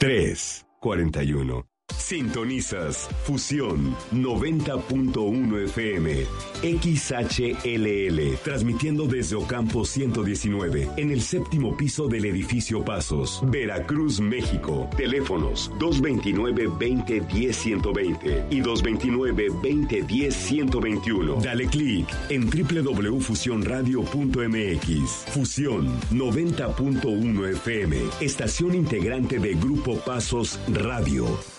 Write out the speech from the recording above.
341. Sintonizas Fusión 90.1 FM XHLL, transmitiendo desde Ocampo 119, en el séptimo piso del edificio Pasos, Veracruz, México. Teléfonos 229-2010-120 y 229-2010-121. Dale clic en www.fusionradio.mx. Fusión 90.1 FM, estación integrante de Grupo Pasos Radio.